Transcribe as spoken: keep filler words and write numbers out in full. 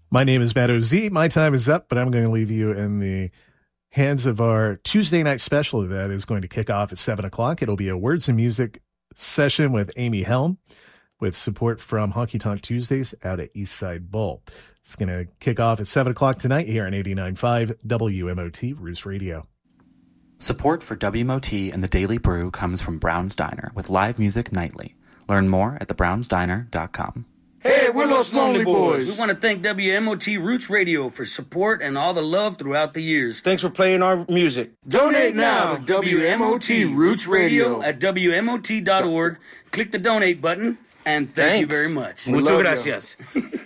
My name is Matt O Z. My time is up, but I'm going to leave you in the hands of our Tuesday night special that is going to kick off at seven o'clock. It'll be a Words and Music session with Amy Helm with support from Honky Tonk Tuesdays out at Eastside Bowl. It's going to kick off at seven o'clock tonight here on eighty-nine point five W M O T Roost Radio. Support for W M O T and the Daily Brew comes from Brown's Diner with live music nightly. Learn more at the browns diner dot com. Hey, we're Los Lonely Boys. We want to thank W M O T Roots Radio for support and all the love throughout the years. Thanks for playing our music. Donate now to W M O T Roots Radio at W M O T dot org. Click the donate button, and thank Thanks. you very much. Muchas gracias.